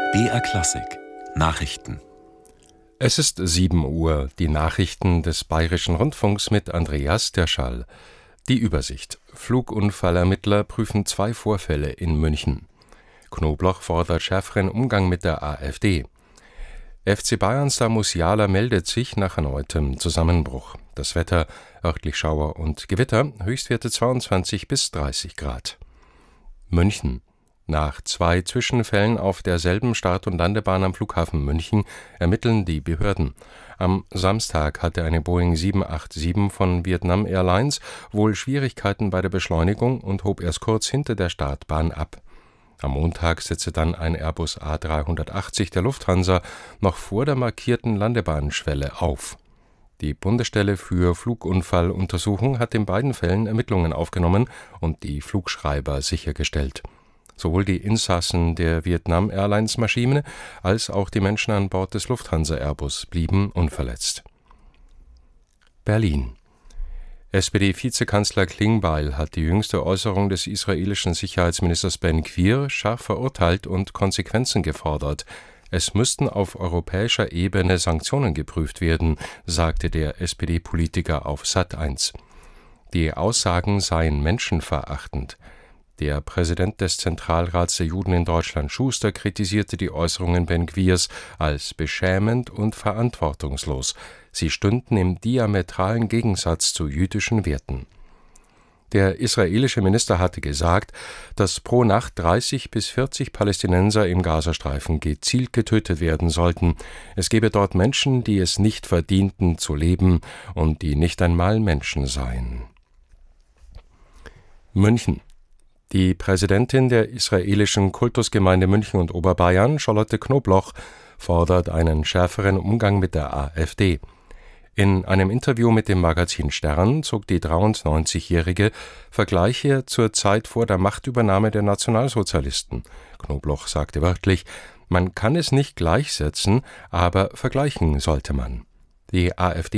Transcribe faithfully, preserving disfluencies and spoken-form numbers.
B R Klassik Nachrichten. Es ist sieben Uhr, die Nachrichten des Bayerischen Rundfunks mit Andreas Derschall. Die Übersicht: Flugunfallermittler prüfen zwei Vorfälle in München. Knobloch fordert schärferen Umgang mit der AfD. F C Bayern-Star Musiala meldet sich nach erneutem Zusammenbruch. Das Wetter: örtlich Schauer und Gewitter, Höchstwerte zweiundzwanzig bis dreißig Grad. München: Nach zwei Zwischenfällen auf derselben Start- und Landebahn am Flughafen München ermitteln die Behörden. Am Samstag hatte eine Boeing sieben acht sieben von Vietnam Airlines wohl Schwierigkeiten bei der Beschleunigung und hob erst kurz hinter der Startbahn ab. Am Montag setzte dann ein Airbus A drei achtzig der Lufthansa noch vor der markierten Landebahnschwelle auf. Die Bundesstelle für Flugunfalluntersuchung hat in beiden Fällen Ermittlungen aufgenommen und die Flugschreiber sichergestellt. Sowohl die Insassen der Vietnam Airlines Maschine als auch die Menschen an Bord des Lufthansa Airbus blieben unverletzt. Berlin: S P D-Vizekanzler Klingbeil hat die jüngste Äußerung des israelischen Sicherheitsministers Ben-Gvir scharf verurteilt und Konsequenzen gefordert. Es müssten auf europäischer Ebene Sanktionen geprüft werden, sagte der S P D-Politiker auf Sat eins. Die Aussagen seien menschenverachtend. Der Präsident des Zentralrats der Juden in Deutschland, Schuster, kritisierte die Äußerungen Ben-Gvirs als beschämend und verantwortungslos. Sie stünden im diametralen Gegensatz zu jüdischen Werten. Der israelische Minister hatte gesagt, dass pro Nacht dreißig bis vierzig Palästinenser im Gazastreifen gezielt getötet werden sollten. Es gebe dort Menschen, die es nicht verdienten zu leben und die nicht einmal Menschen seien. München: Die Präsidentin der israelischen Kultusgemeinde München und Oberbayern, Charlotte Knobloch, fordert einen schärferen Umgang mit der AfD. In einem Interview mit dem Magazin Stern zog die dreiundneunzigjährige Vergleiche zur Zeit vor der Machtübernahme der Nationalsozialisten. Knobloch sagte wörtlich: Man kann es nicht gleichsetzen, aber vergleichen sollte man. Die AfD